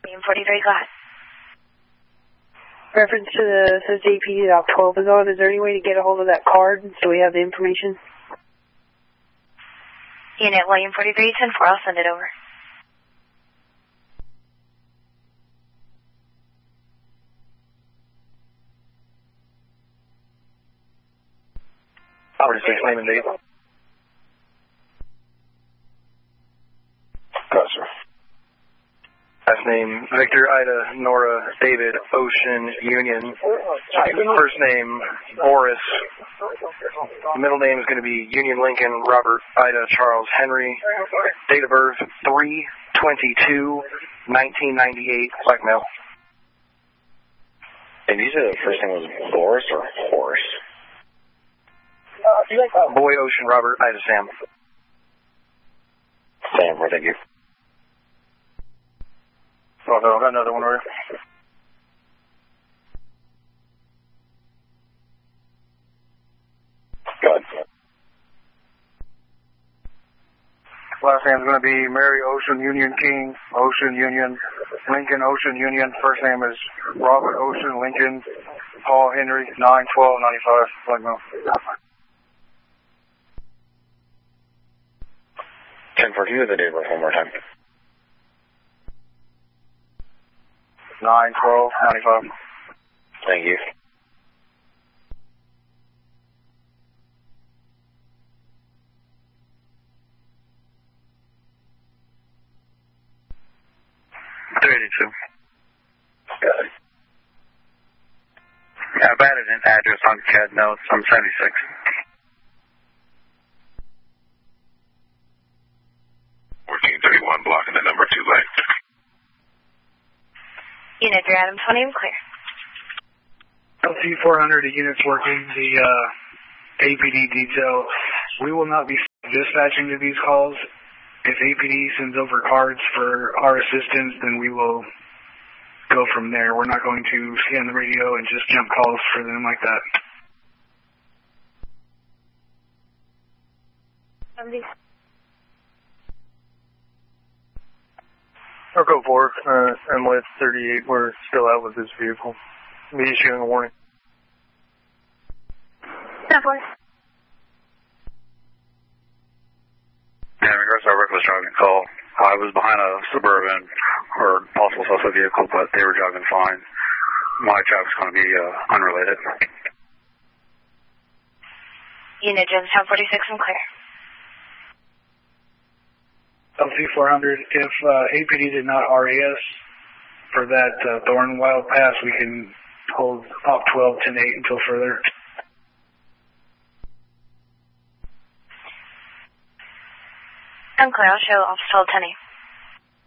William 43, go ahead. Reference to the says APD that 12 is on. Is there any way to get a hold of that card so we have the information? Unit William 43, 10-4, I'll send it over. Operator 6, name and date. Go, sir. Last name, Victor, Ida, Nora, David, Ocean, Union. First name, Boris. Middle name is going to be Union, Lincoln, Robert, Ida, Charles, Henry. Date of birth, 3/22/1998, black male. And you said the first name was Boris or Horace? Boy, Ocean, Robert, Ida, Sam. Sam, thank you. Oh, no, I got another one right. Go ahead. Last name is going to be Mary, Ocean, Union, King, Ocean, Union, Lincoln, Ocean, Union. First name is Robert, Ocean, Lincoln, Paul, Henry, 9/12/95, black male. 10-4, can you do the date of birth one more time? 9/12/95. Thank you. Good. Yeah, I've added an address on CAD notes. I'm 76. Blocking the number 2 lane. Unit 3, Adam 20, I'm clear. LT400, the unit's working. The APD detail. We will not be dispatching to these calls. If APD sends over cards for our assistance, then we will go from there. We're not going to scan the radio and just jump calls for them like that. Echo 4, MLS 38, we're still out with this vehicle. Be issuing a warning. 10-4. Yeah, in regards to our reckless driving call, I was behind a Suburban or possible suspect vehicle, but they were driving fine. My traffic's going to be unrelated. Unit Jonestown 46, I'm clear. LT400, if APD did not RAS for that Thorn Wild Pass, we can hold op 12, 10-8 until further. I'm clear, I'll show off 12, 10-8.